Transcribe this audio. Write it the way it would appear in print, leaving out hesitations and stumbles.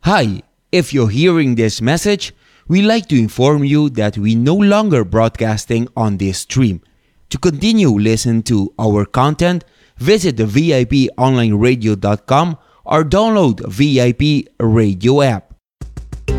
Hi, if you're hearing this message, we'd like to inform you that we no longer broadcasting on this stream. To continue listening to our content, visit the VIPonlineradio.com or download VIP Radio app.